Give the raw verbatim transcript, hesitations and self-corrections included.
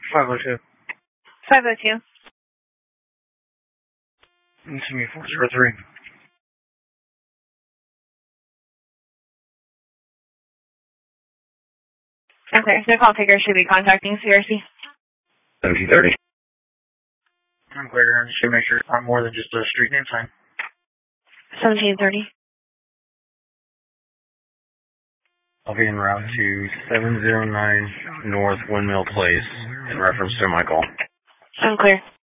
five oh two. five oh two. It's me, four zero three. Okay, the call taker should be contacting C R C. seventeen thirty. I'm clear. I just should make sure it's not more than just a street name sign. seventeen thirty. I'll be en route to seven oh nine North Windmill Place in reference to my call. I'm clear.